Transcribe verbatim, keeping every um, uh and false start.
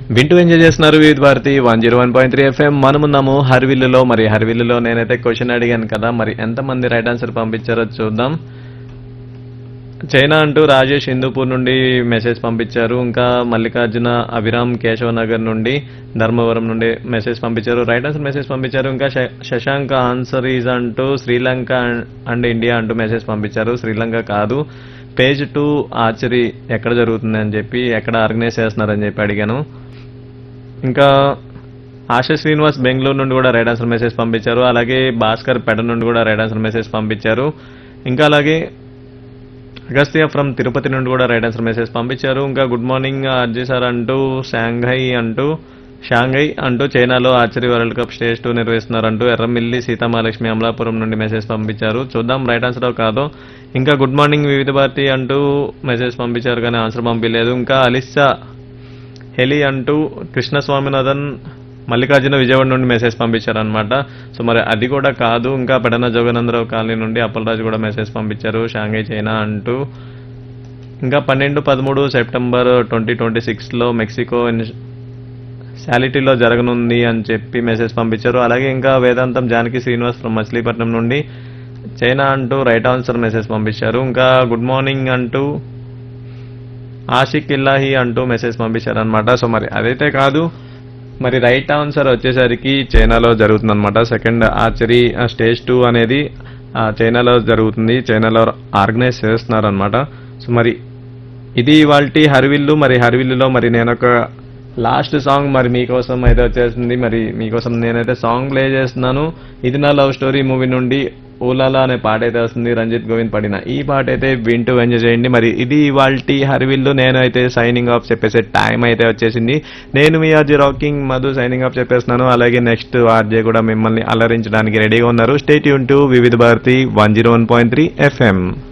వింటూ ఎంజాయ్ చేస్తున్నారు వివిధ Bharati one zero one point three FM. మనమున్నాము హర్విల్లులో. మరి హర్విల్లులో నేనైతే క్వశ్చన్ అడిగాను కదా, మరి ఎంతమంది రైట్ ఆన్సర్ పంపించారో చూద్దాం. చైనా అంటూ రాజేష్ హిందూపూర్ నుండి మెసేజ్ పంపించారు. ఇంకా మల్లికార్జున అభిరామ్ కేశవనగర్ నుండి ధర్మవరం నుండి మెసేజ్ పంపించారు, రైట్ ఆన్సర్ మెసేజ్ పంపించారు. ఇంకా శశాంక్ ఆన్సర్ ఈజ్ అంటూ శ్రీలంక అండ్ ఇండియా అంటూ మెసేజ్ పంపించారు. శ్రీలంక కాదు, పేజ్ టూ ఆర్చరీ ఎక్కడ జరుగుతుంది అని చెప్పి, ఎక్కడ ఆర్గనైజ్ చేస్తున్నారని చెప్పి అడిగాను. ఇంకా ఆశా శ్రీనివాస్ బెంగళూరు నుండి కూడా రైట్ ఆన్సర్ మెసేజ్ పంపించారు. అలాగే భాస్కర్ పెడ నుండి కూడా రైట్ ఆన్సర్ మెసేజ్ పంపించారు. ఇంకా అలాగే అగస్త్య ఫ్రమ్ తిరుపతి నుండి కూడా రైట్ ఆన్సర్ మెసేజ్ పంపించారు. ఇంకా గుడ్ మార్నింగ్ అర్జయ్ సార్ అంటూ షాంఘై అంటూ షాంఘై అంటూ చైనాలో archery world cup stage two నిర్వహిస్తున్నారంటూ Erramilli Sitamahalakshmi Amalapuram నుండి మెసేజ్ పంపించారు. చూద్దాం రైట్ ఆన్సర్ కాదో. ఇంకా గుడ్ మార్నింగ్ వివిధ భారతి అంటూ మెసేజ్ పంపించారు కానీ ఆన్సర్ పంపించలేదు. ఇంకా అలిస్సా హెలి అంటూ కృష్ణస్వామినాథన్ మల్లికార్జున విజయవాడ నుండి మెసేజ్ పంపించారనమాట. సో మరి అది కూడా కాదు. ఇంకా పెడన జోగనందరావు కాలనీ నుండి అప్పలరాజు కూడా మెసేజ్ పంపించారు షాంఘై చైనా అంటూ. ఇంకా పన్నెండు పదమూడు సెప్టెంబర్ ట్వంటీ ట్వంటీ సిక్స్లో మెక్సికో శాలిటీలో జరగనుంది అని చెప్పి మెసేజ్ పంపించారు. అలాగే ఇంకా వేదాంతం జానకి శ్రీనివాస్ ఫ్రమ్ మచిలీపట్నం నుండి చైనా అంటూ రైట్ ఆన్సర్ మెసేజ్ పంపించారు. ఇంకా గుడ్ మార్నింగ్ అంటూ ఆషిక్ ఇల్లాహి అంటూ మెసేజ్ పంపించారు అనమాట. సో మరి అదైతే కాదు. మరి రైట్ ఆన్సర్ వచ్చేసరికి చైనాలో జరుగుతుంది అనమాట. సెకండ్ ఆర్చరీ స్టేజ్ టూ అనేది చైనాలో జరుగుతుంది, చైనాలో ఆర్గనైజ్ చేస్తున్నారు అనమాట. సో మరి ఇది ఇవాల్టి హర్విల్లు. మరి హర్విల్లులో మరి నేను ఒక లాస్ట్ సాంగ్ మరి మీకోసం అయితే వచ్చేస్తుంది. మరి మీకోసం నేనైతే సాంగ్ ప్లే చేస్తున్నాను. ఇది నా లవ్ స్టోరీ మూవీ నుండి ఊలాలా అనే పాట అయితే వస్తుంది, రంజిత్ గోవింద్ పడిన ఈ పాట అయితే వింటూ ఎంజాయ్ చేయండి. మరి ఇది ఇవాల్టి హర్విల్లు. నేను అయితే సైనింగ్ ఆఫ్ చెప్పేసే టైం అయితే వచ్చేసింది. నేను మీ RJ rocking Madhu signing off చెప్పేస్తున్నాను. అలాగే నెక్స్ట్ ఆర్జే కూడా మిమ్మల్ని అలరించడానికి రెడీగా ఉన్నారు. స్టే ట్యూన్ టు వివిధ Bharati one zero one point three FM.